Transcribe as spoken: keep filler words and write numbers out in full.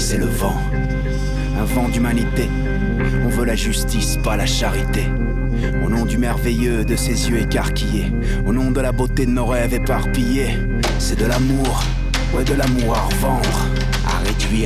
c'est le vent. Un vent d'humanité. On veut la justice, pas la charité. Au nom du merveilleux de ses yeux écarquillés, au nom de la beauté de nos rêves éparpillés, c'est de l'amour, ouais de l'amour à revendre, à réduire.